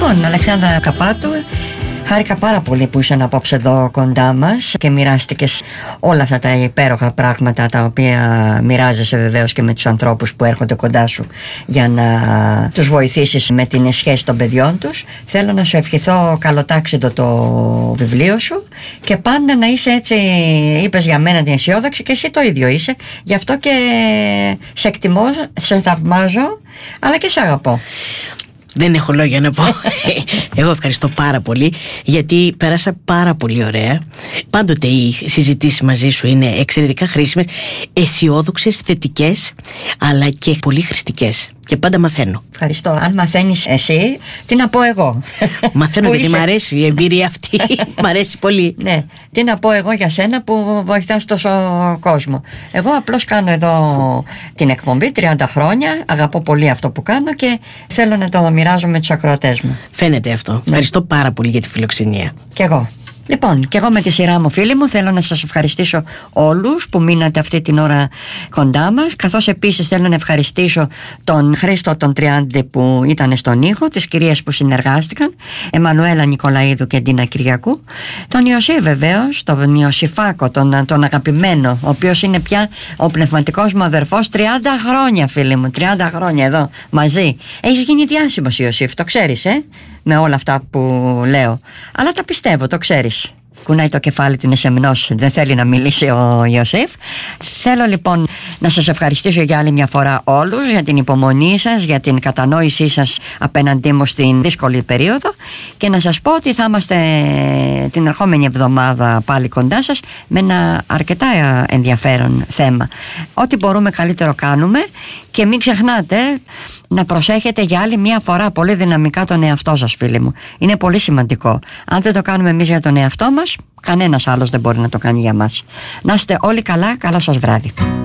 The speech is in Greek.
Λοιπόν, Αλεξάνδρα Καπάτου, χάρηκα πάρα πολύ που ήσαν απόψε εδώ κοντά μας και μοιράστηκες όλα αυτά τα υπέροχα πράγματα τα οποία μοιράζεσαι βεβαίως και με τους ανθρώπους που έρχονται κοντά σου για να τους βοηθήσεις με την σχέση των παιδιών τους. Θέλω να σου ευχηθώ καλοτάξιδο το βιβλίο σου και πάντα να είσαι έτσι, είπες για μένα την αισιόδοξη και εσύ το ίδιο είσαι, γι' αυτό και σε εκτιμώ, σε θαυμάζω αλλά και σε αγαπώ. Δεν έχω λόγια να πω. Εγώ ευχαριστώ πάρα πολύ, γιατί πέρασα πάρα πολύ ωραία. Πάντοτε οι συζητήσεις μαζί σου είναι εξαιρετικά χρήσιμες, αισιόδοξες, θετικές, αλλά και πολύ χρηστικές. Και πάντα μαθαίνω. Ευχαριστώ. Αν μαθαίνεις εσύ, τι να πω εγώ. Μαθαίνω γιατί μ' αρέσει η εμπειρία αυτή. Μ' αρέσει πολύ. Ναι. Τι να πω εγώ για σένα που βοηθάς τόσο κόσμο. Εγώ απλώς κάνω εδώ την εκπομπή 30 χρόνια. Αγαπώ πολύ αυτό που κάνω και θέλω να το μοιράζω με τους ακροατές μου. Φαίνεται αυτό. Ναι. Ευχαριστώ πάρα πολύ για τη φιλοξενία. Κι εγώ. Λοιπόν, και εγώ με τη σειρά μου, φίλοι μου, θέλω να σας ευχαριστήσω όλους που μείνατε αυτή την ώρα κοντά μας, καθώς επίσης θέλω να ευχαριστήσω τον Χρήστο τον Τριάντη που ήταν στον ήχο, τις κυρίες που συνεργάστηκαν, Εμμανουέλα Νικολαίδου και Ντίνα Κυριακού, τον Ιωσή βεβαίως, τον Ιωσήφακο, τον αγαπημένο, ο οποίος είναι πια ο πνευματικός μου αδερφός 30 χρόνια, φίλοι μου, 30 χρόνια εδώ μαζί. Έχεις γίνει διάσημος, Ιωσήφ, το ξέρεις, με όλα αυτά που λέω, αλλά τα πιστεύω, το ξέρεις. Κουνάει το κεφάλι του, είναι σεμνός, δεν θέλει να μιλήσει ο Ιωσήφ. Θέλω λοιπόν να σας ευχαριστήσω για άλλη μια φορά όλους για την υπομονή σας, για την κατανόησή σας απέναντί μου στην δύσκολη περίοδο και να σας πω ότι θα είμαστε την ερχόμενη εβδομάδα πάλι κοντά σας με ένα αρκετά ενδιαφέρον θέμα. Ό,τι μπορούμε καλύτερο κάνουμε και μην ξεχνάτε να προσέχετε για άλλη μια φορά πολύ δυναμικά τον εαυτό σας, φίλοι μου. Είναι πολύ σημαντικό. Αν δεν το κάνουμε εμείς για τον εαυτό μας, κανένας άλλος δεν μπορεί να το κάνει για μας. Να είστε όλοι καλά, καλό σας βράδυ.